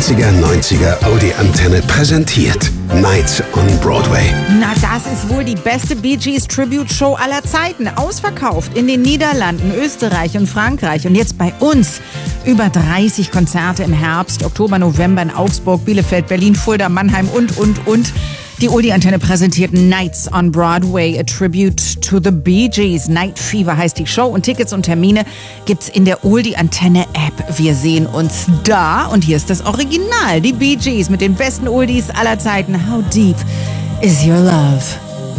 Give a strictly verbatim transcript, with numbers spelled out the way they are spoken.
achtziger, neunziger Audi Antenne präsentiert Nights on Broadway. Na, das ist wohl die beste Bee Gees Tribute Show aller Zeiten. Ausverkauft in den Niederlanden, Österreich und Frankreich. Und jetzt bei uns über dreißig Konzerte im Herbst, Oktober, November in Augsburg, Bielefeld, Berlin, Fulda, Mannheim und, und, und. Die Oldie-Antenne präsentiert Nights on Broadway, a tribute to the Bee Gees. Night Fever heißt die Show und Tickets und Termine gibt's in der Oldie-Antenne-App. Wir sehen uns da und hier ist das Original, die Bee Gees mit den besten Oldies aller Zeiten. How deep is your love?